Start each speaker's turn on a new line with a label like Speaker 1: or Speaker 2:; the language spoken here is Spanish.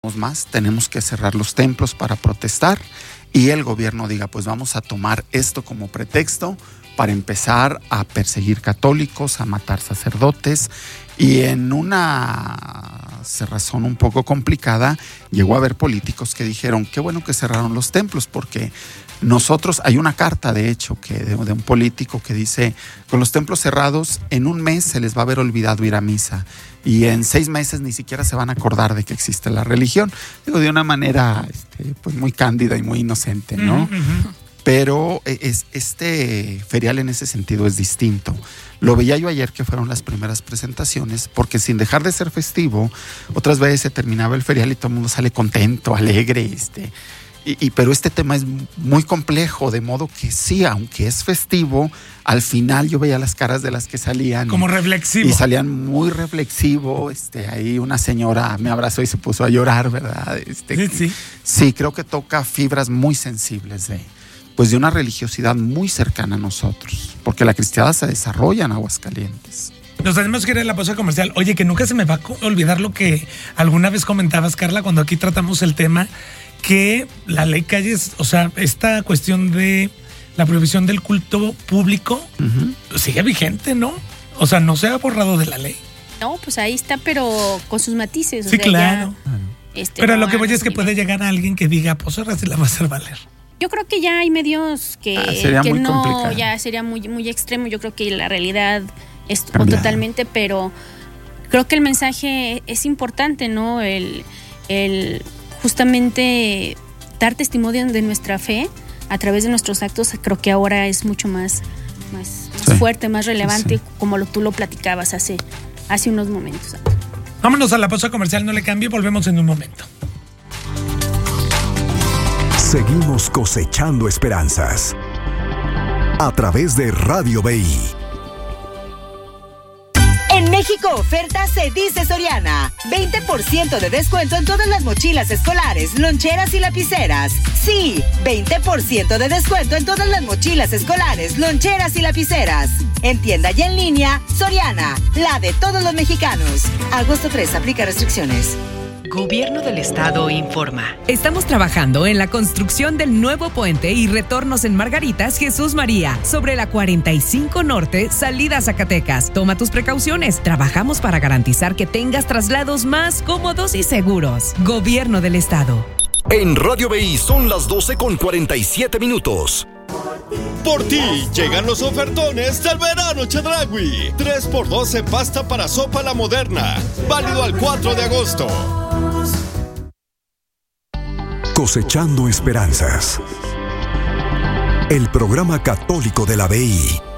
Speaker 1: más, tenemos que cerrar los templos para protestar y el gobierno diga, pues vamos a tomar esto como pretexto para empezar a perseguir católicos, a matar sacerdotes, y en una cerrazón un poco complicada llegó a haber políticos que dijeron, qué bueno que cerraron los templos, porque nosotros, hay una carta de hecho de un político que dice, con los templos cerrados en un mes se les va a haber olvidado ir a misa y en 6 meses ni siquiera se van a acordar de que existe la religión. Digo, de una manera pues muy cándida y muy inocente, ¿no? Uh-huh. Pero este ferial en ese sentido es distinto. Lo veía yo ayer que fueron las primeras presentaciones, porque sin dejar de ser festivo, otras veces se terminaba el ferial y todo el mundo sale contento, alegre, pero este tema es muy complejo, de modo que sí, aunque es festivo, al final yo veía las caras de las que salían.
Speaker 2: Como reflexivo.
Speaker 1: Y salían muy reflexivo. Ahí una señora me abrazó y se puso a llorar, ¿verdad?
Speaker 2: Sí.
Speaker 1: Sí, creo que toca fibras muy sensibles de una religiosidad muy cercana a nosotros, porque la cristiandad se desarrolla en Aguascalientes.
Speaker 2: Nos tenemos que ir a la pausa comercial. Oye, que nunca se me va a olvidar lo que alguna vez comentabas, Carla, cuando aquí tratamos el tema, que la ley Calles, o sea, esta cuestión de la prohibición del culto público, uh-huh, sigue vigente, ¿no? O sea, no se ha borrado de la ley.
Speaker 3: No, pues ahí está, pero con sus matices.
Speaker 2: Sí, claro. Pero lo que voy es que puede
Speaker 3: nivel.
Speaker 2: llegar a alguien que diga, pues ahora se la va a hacer valer.
Speaker 3: Yo creo que ya hay medios que
Speaker 1: muy
Speaker 3: no,
Speaker 1: complicado.
Speaker 3: Ya sería muy, muy extremo. Yo creo que la realidad es totalmente, pero creo que el mensaje es importante, ¿no? El justamente dar testimonio de nuestra fe a través de nuestros actos, creo que ahora es mucho más fuerte, más relevante, como tú lo platicabas hace unos momentos.
Speaker 2: Vámonos a la pausa comercial, no le cambie, volvemos en un momento.
Speaker 4: Seguimos cosechando esperanzas a través de Radio BI.
Speaker 5: En México oferta se dice Soriana. 20% de descuento en todas las mochilas escolares, loncheras y lapiceras. Sí, 20% de descuento en todas las mochilas escolares, loncheras y lapiceras. En tienda y en línea, Soriana, la de todos los mexicanos. Agosto 3, aplica restricciones.
Speaker 6: Gobierno del Estado informa. Estamos trabajando en la construcción del nuevo puente y retornos en Margaritas Jesús María, sobre la 45 Norte, salida a Zacatecas. Toma tus precauciones. Trabajamos para garantizar que tengas traslados más cómodos y seguros. Gobierno del Estado.
Speaker 4: En Radio BI son las 12:47.
Speaker 7: Por ti llegan los ofertones del verano Chedraui. 3x2 en pasta para sopa La Moderna. Válido al 4 de agosto.
Speaker 4: Cosechando esperanzas. El programa católico de la BI.